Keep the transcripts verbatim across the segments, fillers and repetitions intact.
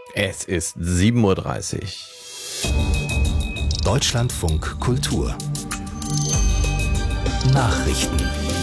Es ist sieben Uhr dreißig. Deutschlandfunk Kultur Nachrichten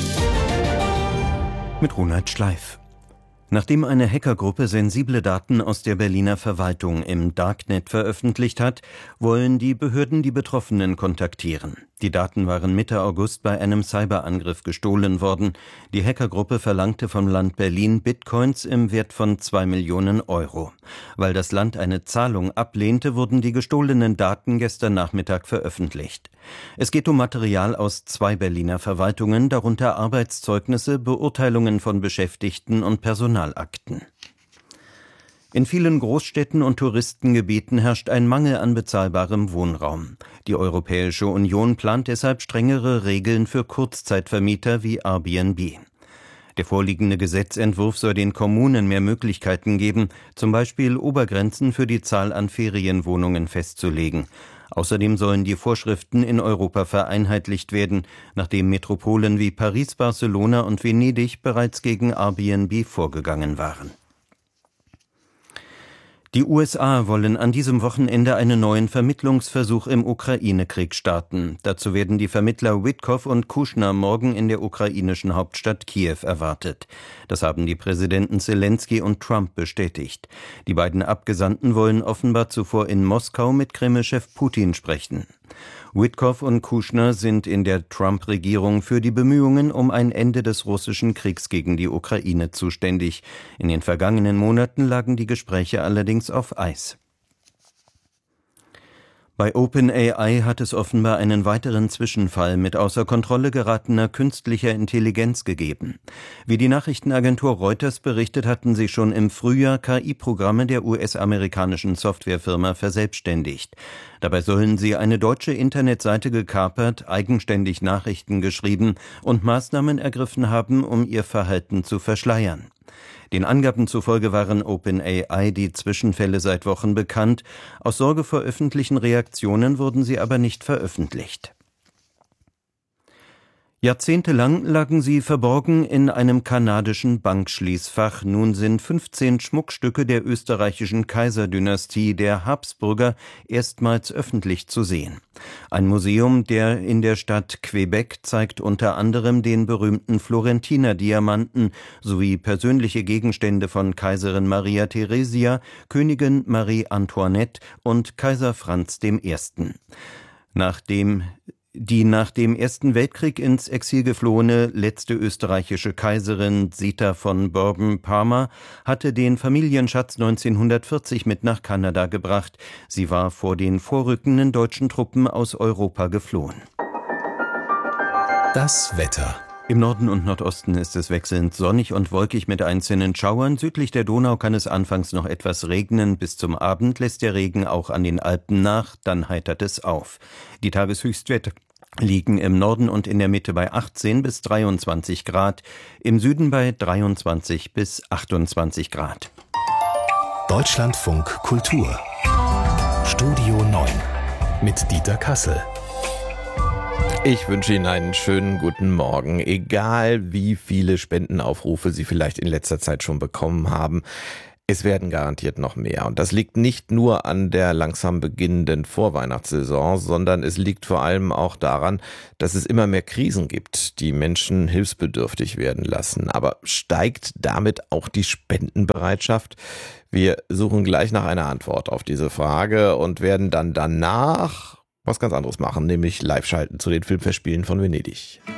mit Ronald Schleif. Nachdem eine Hackergruppe sensible Daten aus der Berliner Verwaltung im Darknet veröffentlicht hat, wollen die Behörden die Betroffenen kontaktieren. Die Daten waren Mitte August bei einem Cyberangriff gestohlen worden. Die Hackergruppe verlangte vom Land Berlin Bitcoins im Wert von zwei Millionen Euro. Weil das Land eine Zahlung ablehnte, wurden die gestohlenen Daten gestern Nachmittag veröffentlicht. Es geht um Material aus zwei Berliner Verwaltungen, darunter Arbeitszeugnisse, Beurteilungen von Beschäftigten und Personalakten. In vielen Großstädten und Touristengebieten herrscht ein Mangel an bezahlbarem Wohnraum. Die Europäische Union plant deshalb strengere Regeln für Kurzzeitvermieter wie Airbnb. Der vorliegende Gesetzentwurf soll den Kommunen mehr Möglichkeiten geben, zum Beispiel Obergrenzen für die Zahl an Ferienwohnungen festzulegen. Außerdem sollen die Vorschriften in Europa vereinheitlicht werden, nachdem Metropolen wie Paris, Barcelona und Venedig bereits gegen Airbnb vorgegangen waren. Die U S A wollen an diesem Wochenende einen neuen Vermittlungsversuch im Ukraine-Krieg starten. Dazu werden die Vermittler Witkow und Kushner morgen in der ukrainischen Hauptstadt Kiew erwartet. Das haben die Präsidenten Selenskyj und Trump bestätigt. Die beiden Abgesandten wollen offenbar zuvor in Moskau mit Kreml-Chef Putin sprechen. Witkow und Kushner sind in der Trump-Regierung für die Bemühungen um ein Ende des russischen Kriegs gegen die Ukraine zuständig. In den vergangenen Monaten lagen die Gespräche allerdings auf Eis. Bei OpenAI hat es offenbar einen weiteren Zwischenfall mit außer Kontrolle geratener künstlicher Intelligenz gegeben. Wie die Nachrichtenagentur Reuters berichtet, hatten sie schon im Frühjahr K I-Programme der U S-amerikanischen Softwarefirma verselbstständigt. Dabei sollen sie eine deutsche Internetseite gekapert, eigenständig Nachrichten geschrieben und Maßnahmen ergriffen haben, um ihr Verhalten zu verschleiern. Den Angaben zufolge waren OpenAI die Zwischenfälle seit Wochen bekannt. Aus Sorge vor öffentlichen Reaktionen wurden sie aber nicht veröffentlicht. Jahrzehntelang lagen sie verborgen in einem kanadischen Bankschließfach. Nun sind fünfzehn Schmuckstücke der österreichischen Kaiserdynastie der Habsburger erstmals öffentlich zu sehen. Ein Museum der in der Stadt Quebec zeigt unter anderem den berühmten Florentiner Diamanten sowie persönliche Gegenstände von Kaiserin Maria Theresia, Königin Marie Antoinette und Kaiser Franz der Erste. Nachdem Die nach dem Ersten Weltkrieg ins Exil geflohene letzte österreichische Kaiserin Zita von Bourbon-Parma hatte den Familienschatz neunzehnhundertvierzig mit nach Kanada gebracht. Sie war vor den vorrückenden deutschen Truppen aus Europa geflohen. Das Wetter. Im Norden und Nordosten ist es wechselnd sonnig und wolkig mit einzelnen Schauern. Südlich der Donau kann es anfangs noch etwas regnen. Bis zum Abend lässt der Regen auch an den Alpen nach, dann heitert es auf. Die Tageshöchstwerte liegen im Norden und in der Mitte bei achtzehn bis dreiundzwanzig Grad, im Süden bei dreiundzwanzig bis achtundzwanzig Grad. Deutschlandfunk Kultur Studio neun mit Dieter Kassel. Ich wünsche Ihnen einen schönen guten Morgen. Egal wie viele Spendenaufrufe Sie vielleicht in letzter Zeit schon bekommen haben, es werden garantiert noch mehr. Und das liegt nicht nur an der langsam beginnenden Vorweihnachtssaison, sondern es liegt vor allem auch daran, dass es immer mehr Krisen gibt, die Menschen hilfsbedürftig werden lassen. Aber steigt damit auch die Spendenbereitschaft? Wir suchen gleich nach einer Antwort auf diese Frage und werden dann danach was ganz anderes machen, nämlich live schalten zu den Filmfestspielen von Venedig.